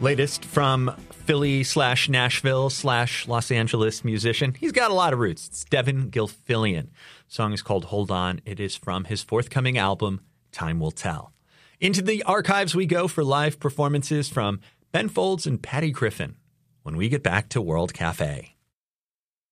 Latest from Philly/Nashville/Los Angeles musician. He's got a lot of roots. It's Devin Gilfillian. The song is called Hold On. It is from his forthcoming album, Time Will Tell. Into the archives we go for live performances from Ben Folds and Patty Griffin when we get back to World Cafe.